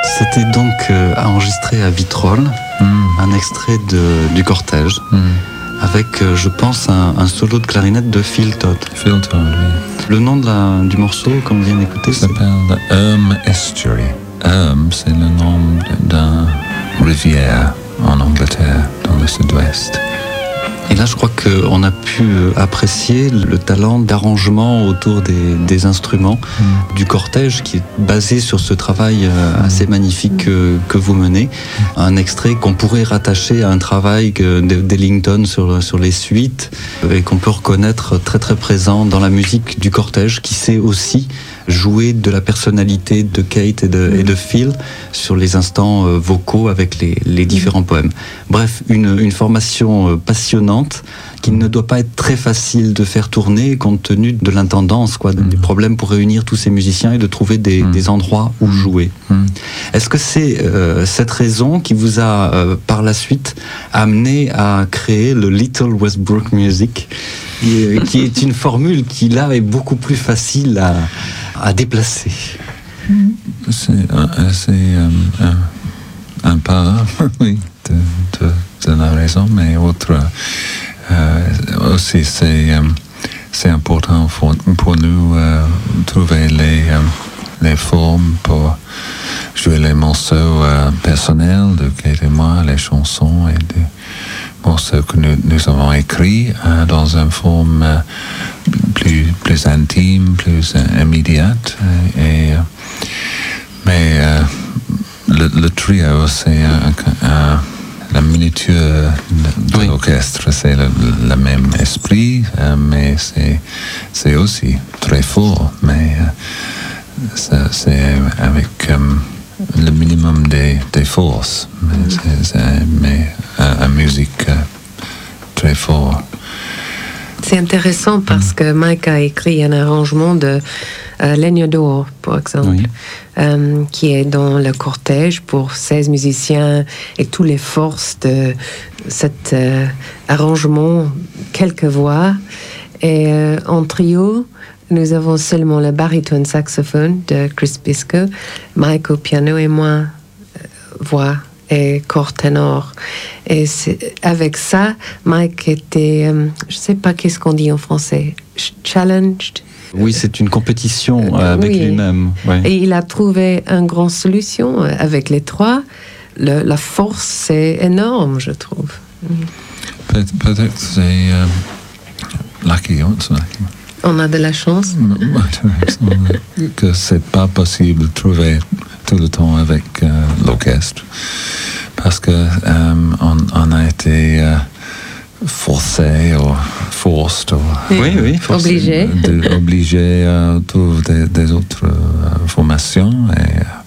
C'était donc enregistré à Vitrolles, un extrait du cortège, avec, je pense, un solo de clarinette de Phil Todd. Phil Todd, oui. Le nom du morceau, comme on vient d'écouter, s'appelle The Erm Estuary. Erm, c'est le nom d'une rivière en Angleterre, dans le sud-ouest. Et là, je crois qu'on a pu apprécier le talent d'arrangement autour des instruments du cortège qui est basé sur ce travail assez magnifique que vous menez. Un extrait qu'on pourrait rattacher à un travail d'Ellington sur les suites et qu'on peut reconnaître très très présent dans la musique du cortège qui sait aussi jouer de la personnalité de Kate et de Phil sur les instants vocaux avec les différents poèmes. Bref, une formation passionnante qui ne doit pas être très facile de faire tourner compte tenu de l'intendance, des problèmes pour réunir tous ces musiciens et de trouver des endroits où jouer. Est-ce que c'est cette raison qui vous a par la suite amené à créer le Little Westbrook Music, qui est une formule qui là est beaucoup plus facile à déplacer? C'est un pas, oui, de la raison, mais autre aussi c'est important pour nous trouver les formes pour jouer les morceaux personnels de Kate et moi, les chansons et des morceaux que nous avons écrits dans une forme plus intime, plus immédiate. Mais le trio, c'est la miniature de l'orchestre, c'est le même esprit, mais c'est aussi très fort, mais c'est avec le minimum des forces, mais une musique très forte. C'est intéressant parce que Mike a écrit un arrangement de Leño d'Or, par exemple, qui est dans le cortège pour 16 musiciens et toutes les forces de cet arrangement, quelques voix. Et en trio, nous avons seulement le baryton saxophone de Chris Bisco, Mike au piano et moi, voix et corps ténor. Et avec ça, Mike était, je ne sais pas qu'est-ce qu'on dit en français, challenged. Oui, c'est une compétition avec lui-même. Ouais. Et il a trouvé une grande solution avec les trois. La force, c'est énorme, je trouve. Peut-être c'est lucky. On a de la chance. Que c'est pas possible de trouver tout le temps avec l'orchestre. Parce que on a été forcé ou forced. Obligé. Obligé à trouver des autres formations. Et